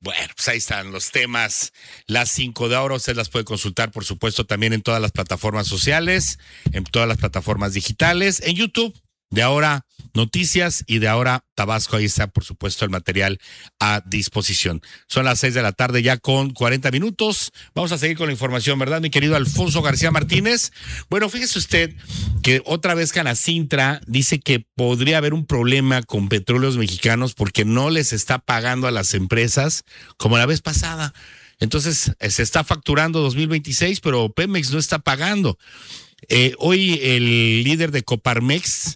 Bueno, pues ahí están los temas, las 5 de ahora, usted las puede consultar, por supuesto, también en todas las plataformas sociales, en todas las plataformas digitales, en YouTube, de ahora noticias y de ahora Tabasco, ahí está, por supuesto, el material a disposición. Son las 6 de la tarde ya con 40 minutos, vamos a seguir con la información, ¿verdad, mi querido Alfonso García Martínez? Bueno, fíjese usted que otra vez Canacintra dice que podría haber un problema con Petróleos Mexicanos porque no les está pagando a las empresas como la vez pasada. Entonces, se está facturando 2026, pero Pemex no está pagando. Hoy el líder de Coparmex,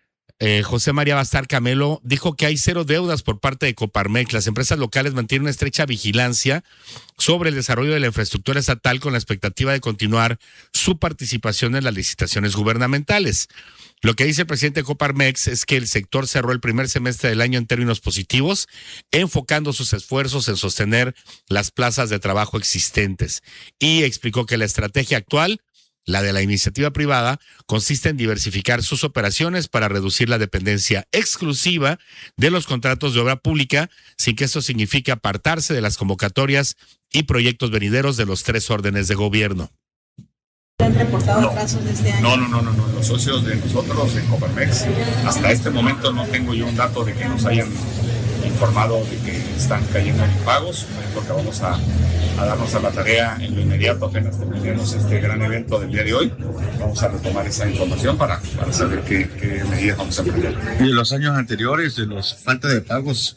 José María Bastar Camelo, dijo que hay 0 deudas por parte de Coparmex. Las empresas locales mantienen una estrecha vigilancia sobre el desarrollo de la infraestructura estatal con la expectativa de continuar su participación en las licitaciones gubernamentales. Lo que dice el presidente de Coparmex es que el sector cerró el primer semestre del año en términos positivos, enfocando sus esfuerzos en sostener las plazas de trabajo existentes. Y explicó que la estrategia actual, la de la iniciativa privada, consiste en diversificar sus operaciones para reducir la dependencia exclusiva de los contratos de obra pública, sin que esto signifique apartarse de las convocatorias y proyectos venideros de los 3 órdenes de gobierno. ¿Han reportado casos de este año? No. Los socios de nosotros en Coparmex, hasta este momento no tengo yo un dato de que nos hayan informado de que están cayendo en pagos, porque vamos a darnos a la tarea en lo inmediato, apenas terminemos este gran evento del día de hoy. Vamos a retomar esa información para saber qué medidas vamos a emprender. Y en los años anteriores, de los falta de pagos,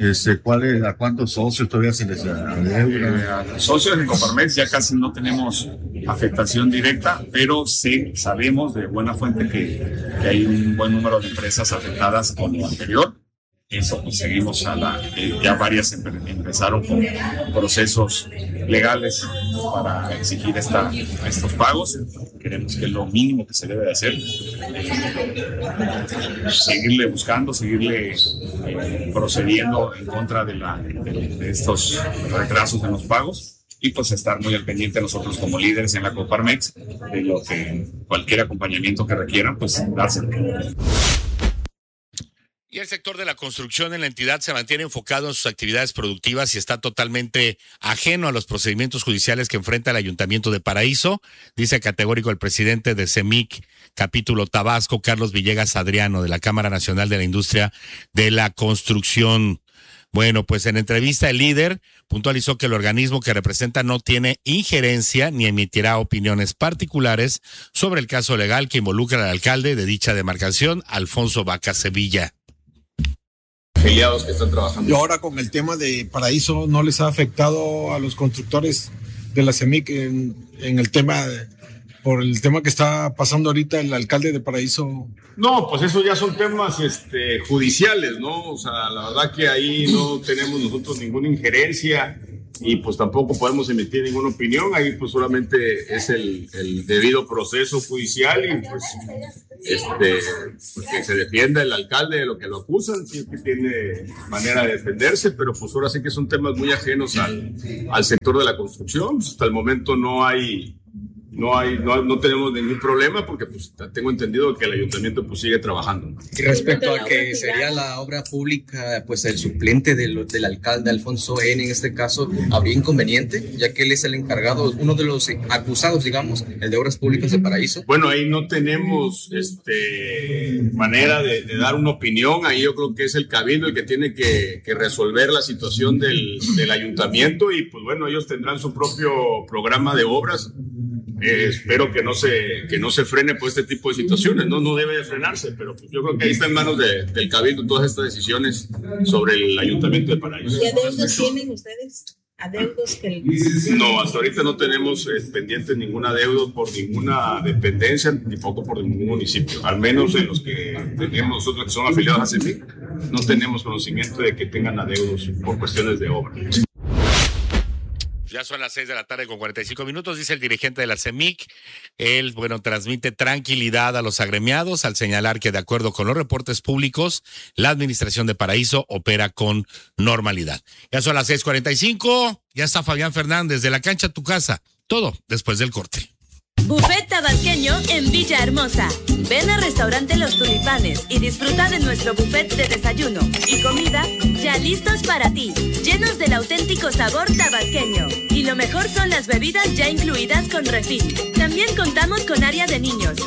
¿a cuántos socios todavía se les adeuda? A los socios en Coparmex ya casi no tenemos afectación directa, pero sí sabemos de buena fuente que hay un buen número de empresas afectadas con lo anterior. Eso, pues seguimos ya varias empezaron con procesos legales para exigir estos pagos. Creemos que es lo mínimo que se debe de hacer. Seguirle buscando, procediendo en contra de estos retrasos en los pagos. Y pues estar muy al pendiente nosotros como líderes en la Coparmex de lo que cualquier acompañamiento que requieran, pues dárselo. Y el sector de la construcción en la entidad se mantiene enfocado en sus actividades productivas y está totalmente ajeno a los procedimientos judiciales que enfrenta el Ayuntamiento de Paraíso, dice categórico el presidente de CEMIC, capítulo Tabasco, Carlos Villegas Adriano, de la Cámara Nacional de la Industria de la Construcción. Bueno, pues en entrevista el líder puntualizó que el organismo que representa no tiene injerencia ni emitirá opiniones particulares sobre el caso legal que involucra al alcalde de dicha demarcación, Alfonso Vaca Sevilla. Afiliados que están trabajando. Y ahora con el tema de Paraíso, ¿no les ha afectado a los constructores de la CEMIC en el tema, por el tema que está pasando ahorita el alcalde de Paraíso? No, pues eso ya son temas judiciales, ¿no? O sea, la verdad que ahí no tenemos nosotros ninguna injerencia y pues tampoco podemos emitir ninguna opinión. Ahí pues solamente es el debido proceso judicial y pues que se defienda el alcalde de lo que lo acusan, sí que tiene manera de defenderse, pero pues ahora sí que son temas muy ajenos al sector de la construcción. Hasta el momento no tenemos ningún problema porque pues tengo entendido que el ayuntamiento pues sigue trabajando. Y respecto a que sería la obra pública, pues el suplente del alcalde Alfonso N. en este caso, ¿habría inconveniente? Ya que él es el encargado, uno de los acusados, digamos, el de Obras Públicas de Paraíso. Bueno, ahí no tenemos manera de dar una opinión. Ahí yo creo que es el cabildo el que tiene que resolver la situación del ayuntamiento y pues bueno, ellos tendrán su propio programa de obras. Espero que no se frene por este tipo de situaciones, no debe de frenarse, pero pues yo creo que ahí está en manos del cabildo todas estas decisiones sobre el ayuntamiento de Paraíso. ¿Qué adeudos tienen ustedes? ¿Adeudos que No, hasta ahorita no tenemos pendiente ningún adeudo por ninguna dependencia, ni tampoco por ningún municipio, al menos en los que tenemos nosotros que son afiliados a CEMIC, no tenemos conocimiento de que tengan adeudos por cuestiones de obra. Ya son las 6 de la tarde con 45 minutos, dice el dirigente de la CEMIC. Él, transmite tranquilidad a los agremiados al señalar que de acuerdo con los reportes públicos, la administración de Paraíso opera con normalidad. Ya son las 6:45, ya está Fabián Fernández de la cancha a tu casa. Todo después del corte. Buffet tabasqueño en Villahermosa. Ven al restaurante Los Tulipanes y disfruta de nuestro buffet de desayuno y comida ya listos para ti, llenos del auténtico sabor tabasqueño. Y lo mejor son las bebidas ya incluidas con refil. También contamos con área de niños,